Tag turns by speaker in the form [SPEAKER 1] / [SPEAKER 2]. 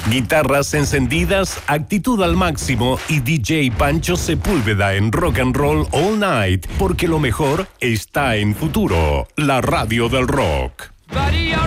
[SPEAKER 1] Guitarras encendidas, actitud al máximo y DJ Pancho Sepúlveda en Rock and Roll All Night, porque lo mejor está en Futuro, la radio del rock.
[SPEAKER 2] Buddy,